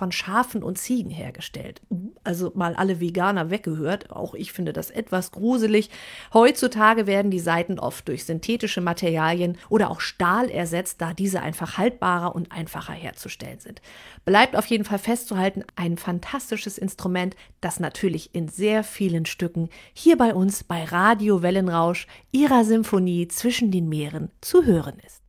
von Schafen und Ziegen hergestellt. Also mal alle Veganer weggehört, auch ich finde das etwas gruselig. Heutzutage werden die Saiten oft durch synthetische Materialien oder auch Stahl ersetzt, da diese einfach haltbarer und einfacher herzustellen sind. Bleibt auf jeden Fall festzuhalten, ein fantastisches Instrument, das natürlich in sehr vielen Stücken hier bei uns bei Radio Wellenrausch, ihrer Symphonie zwischen den Meeren, zu hören ist.